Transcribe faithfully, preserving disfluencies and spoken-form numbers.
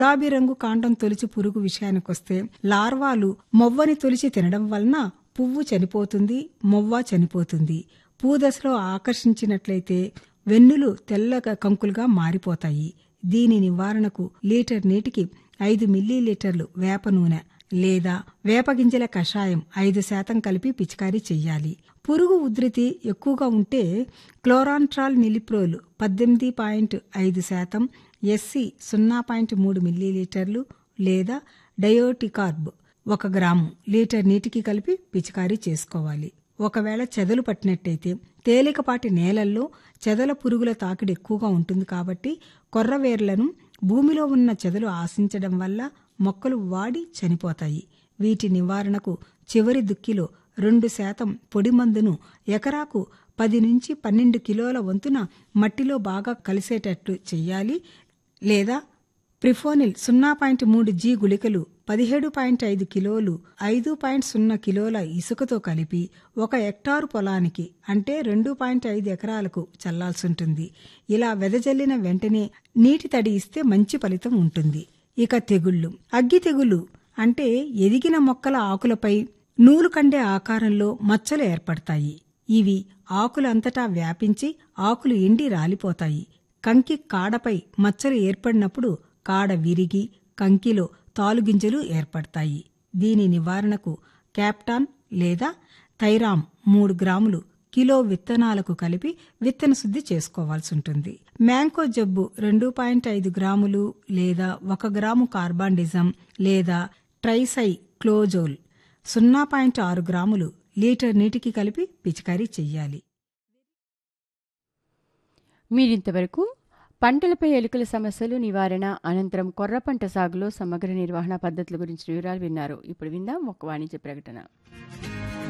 గులాబీ రంగు కాండం తొలిచి పురుగు విషయానికొస్తే లార్వాలు మొవ్వని తొలిచి తినడం వలన పువ్వు చనిపోతుంది, మొవ్వ చనిపోతుంది. పూదశలో ఆకర్షించినట్లయితే వెన్నులు తెల్ల కంకులుగా మారిపోతాయి. దీని నివారణకు లీటర్ నీటికి ఐదు మిల్లీలీటర్లు వేప నూనె లేదా వేపగింజల కషాయం ఐదు శాతం కలిపి పిచికారీ చెయ్యాలి. పురుగు ఉధృతి ఎక్కువగా ఉంటే క్లోరాంట్రాల్ నిలిప్రోల్ పద్దెనిమిది పాయింట్ ఐదు శాతం, ఎస్సి సున్నా పాయింట్ మూడు మిల్లీలీటర్లు లేదా డయోటికార్బ్ ఒక గ్రాము లీటర్ నీటికి కలిపి పిచికారీ చేసుకోవాలి. ఒకవేళ చెదలు పట్టినట్టయితే తేలికపాటి నేలల్లో చెదల పురుగుల తాకిడి ఎక్కువగా ఉంటుంది కాబట్టి కొర్రవేర్లను భూమిలో ఉన్న చెదలు ఆశించడం వల్ల మొక్కలు వాడి చనిపోతాయి. వీటి నివారణకు చివరి దుక్కిలో రెండు శాతం పొడి మందును ఎకరాకు పది నుంచి పన్నెండు కిలోల వంతున మట్టిలో బాగా కలిసేటట్లు చెయ్యాలి. లేదా ప్రిఫోనిల్ సున్నా పాయింట్ మూడు జీ గుళికలు పదిహేడు పాయింట్ ఐదు కిలోలు ఐదు పాయింట్ సున్నా కిలోల ఇసుకతో కలిపి ఒక హెక్టారు పొలానికి అంటే రెండు పాయింట్ ఐదు ఎకరాలకు చల్లాల్సుంటుంది. ఇలా వెదజల్లిన వెంటనే నీటి తడి ఇస్తే మంచి ఫలితం ఉంటుంది. ఇక తెగుళ్లు. అగ్గి తెగులు అంటే ఎదిగిన మొక్కల ఆకులపై నూలు కండే ఆకారంలో మచ్చలు ఏర్పడతాయి. ఇవి ఆకులంతటా వ్యాపించి ఆకులు ఎండి రాలిపోతాయి. కంకి కాడపై మచ్చలు ఏర్పడినప్పుడు కాడ విరిగి కంకిలో తాలుగింజలు ఏర్పడతాయి. దీని నివారణకు క్యాప్టాన్ లేదా థైరామ్ మూడు గ్రాములు కిలో విత్తనాలకు కలిపి విత్తన శుద్ధి చేసుకోవాల్సి ఉంటుంది. మ్యాంకో జబ్బు రెండు పాయింట్ ఐదు గ్రాములు లేదా ఒక గ్రాము కార్బాండిజం లేదా ట్రైసై క్లోజోల్ సున్నా పాయింట్ ఆరు గ్రాములు లీటర్ నీటికి కలిపి పిచికారీ చెయ్యాలి. మీరింతవరకు పంటలపై ఎలుకల సమస్యలు నివారణ అనంతరం కొర్ర పంట సాగులో సమగ్ర నిర్వహణ పద్ధతుల గురించి వివరాలు విన్నారు. ఇప్పుడు విందాం ఒక వాణిజ్య ప్రకటన.